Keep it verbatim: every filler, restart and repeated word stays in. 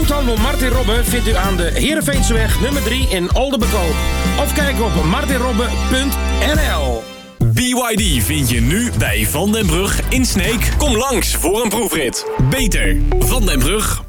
Groothandel Martin Robben vindt u aan de Heerenveenseweg nummer drie in Oldenbekoop. Of kijk op martin robben punt n l. B Y D vind je nu bij Van den Brug in Sneek. Kom langs voor een proefrit. Beter. Van den Brug.